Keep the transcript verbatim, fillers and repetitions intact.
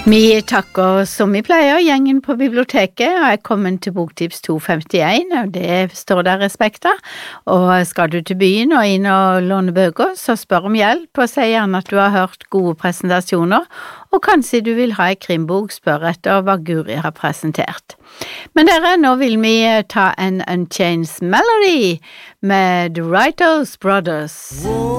Vi takker som vi pleier gjengen på biblioteket, og jeg kommer til boktips to femtien, og det står der respekt av. Og skal du til byen og inn og låne bøker, så spør om hjelp, og si gjerne at du har hørt gode presentasjoner, og kanskje du vil ha en krimbok, spør etter hva Guri har presentert. Men dere, nå vil vi ta en Unchained Melody med The Writers Brothers.